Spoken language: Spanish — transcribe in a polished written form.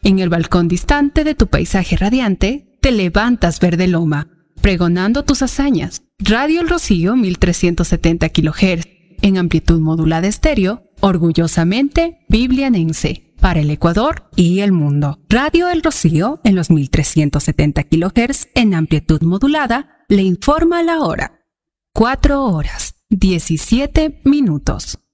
En el balcón distante de tu paisaje radiante, te levantas verde loma, pregonando tus hazañas. Radio El Rocío 1370 kHz, en amplitud modulada estéreo, orgullosamente biblianense, para el Ecuador y el mundo. Radio El Rocío, en los 1370 kHz, en amplitud modulada, le informa la hora. 4 horas, 17 minutos.